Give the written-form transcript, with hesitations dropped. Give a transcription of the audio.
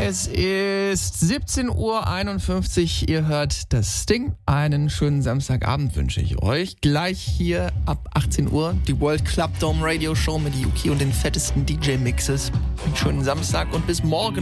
Es ist 17:51 Uhr, ihr hört das Sting. Einen schönen Samstagabend wünsche ich euch. Gleich hier ab 18 Uhr die World Club Dome Radio Show mit Yuki und den fettesten DJ-Mixes. Einen schönen Samstag und bis morgen.